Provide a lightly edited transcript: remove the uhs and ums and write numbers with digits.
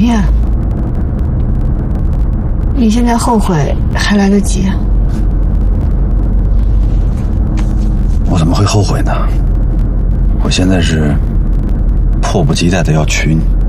呀？你现在后悔还来得及。 我怎么会后悔呢？我现在是迫不及待的要娶你。